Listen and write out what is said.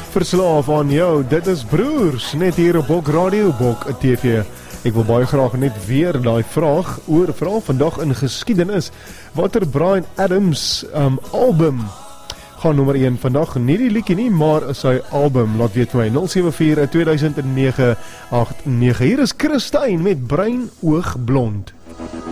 verslaaf aan jou. Dit is Broers, net hier op Bok Radio, Bok TV. Ek wil baie graag net weer daai vraag oorvra vandag in geskiedenis. Watter Bryan Adams album gaan nommer 1 vandag? Nie die liedjie nie, maar sy album. Laat weet my 074-2009-89. Hier is Christine met Bruin Oog Blond.